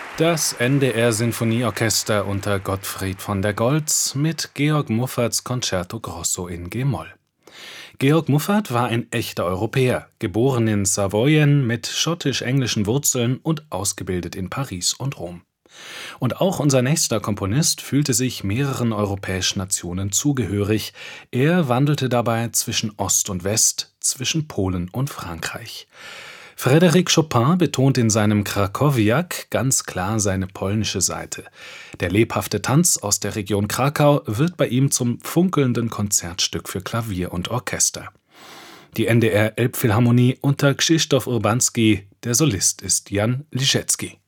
Das NDR-Sinfonieorchester unter Gottfried von der Goltz mit Georg Mufferts Concerto Grosso in g-Moll. Georg Muffert war ein echter Europäer, geboren in Savoyen mit schottisch-englischen Wurzeln und ausgebildet in Paris und Rom. Und auch unser nächster Komponist fühlte sich mehreren europäischen Nationen zugehörig. Er wandelte dabei zwischen Ost und West, zwischen Polen und Frankreich. Frédéric Chopin betont in seinem Krakowiak ganz klar seine polnische Seite. Der lebhafte Tanz aus der Region Krakau wird bei ihm zum funkelnden Konzertstück für Klavier und Orchester. Die NDR Elbphilharmonie unter Krzysztof Urbanski, der Solist ist Jan Liszewski.